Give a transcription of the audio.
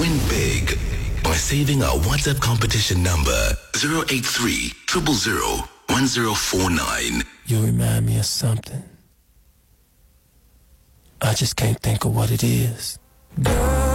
Win big by saving our WhatsApp competition number 083 000 1049. You remind me of something. I just can't think of what it is.